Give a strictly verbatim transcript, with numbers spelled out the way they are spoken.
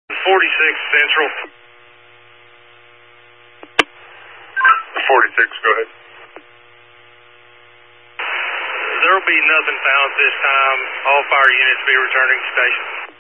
forty-six Central. forty-six, go ahead. There will be nothing found this time. All fire units be returning to station.